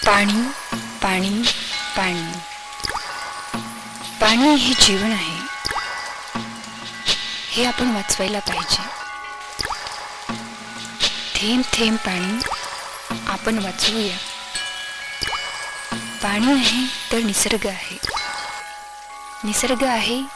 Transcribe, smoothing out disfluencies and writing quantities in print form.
पाणी पाणी पाणी पाणी हे जीवन आहे, हे आपण वाचवायला पाहिजे. थेंब थेंब पाणी आपण वाचवूया. पाणी आहे तर निसर्ग आहे, निसर्ग आहे